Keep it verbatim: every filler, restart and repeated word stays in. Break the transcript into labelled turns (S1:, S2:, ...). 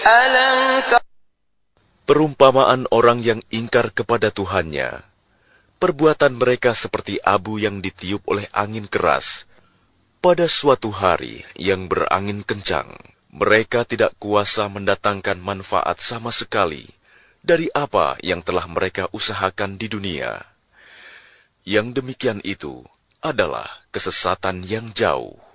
S1: Perumpamaan orang yang ingkar kepada Tuhannya, perbuatan mereka seperti abu yang ditiup oleh angin keras. Pada suatu hari yang berangin kencang, mereka tidak kuasa mendatangkan manfaat sama sekali dari apa yang telah mereka usahakan di dunia. Yang demikian itu adalah kesesatan yang jauh.